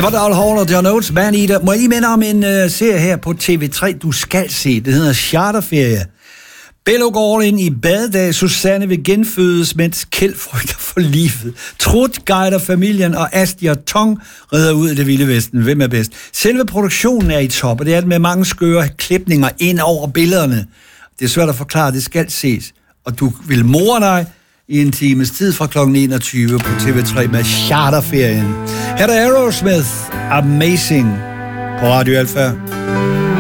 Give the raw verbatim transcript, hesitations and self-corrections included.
Det var Daryl Hall og John Oates, Man Eater. Må jeg lige minde om en uh, serie her på T V tre, du skal se. Det hedder Charterferie. Bello går ind i badedag. Susanne vil genfødes, mens Kjeld frygter for livet. Trud guider familien, og Asti og Tong redder ud i det vilde vesten. Hvem er bedst? Selve produktionen er i top, og det er med mange skøre klipninger ind over billederne. Det er svært at forklare, det skal ses. Og du vil more dig i en times tid fra klokken enogtyve på T V tre med Charterferien. Her er Aerosmith, Amazing på Radio Alfa.